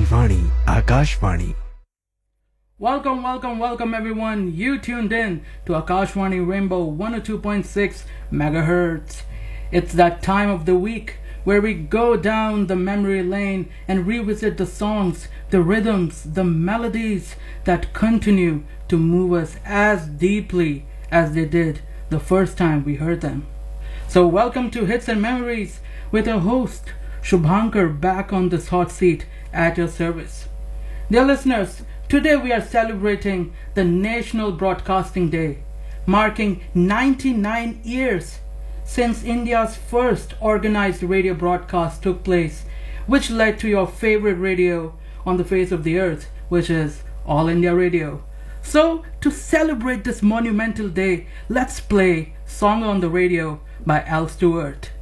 Akashvani, Akashvani. Welcome everyone. You tuned in to Akashvani Rainbow 102.6 megahertz. It's that time of the week where we go down the memory lane and revisit the songs, the rhythms, the melodies that continue to move us as deeply as they did the first time we heard them. So welcome to Hits and Memories with our host Shubhankar, back on this hot seat at your service. Dear listeners, today we are celebrating the National Broadcasting Day, marking 99 years since India's first organized radio broadcast took place, which led to your favorite radio on the face of the earth, which is All India Radio. So, to celebrate this monumental day, let's play Song on the Radio by Al Stewart.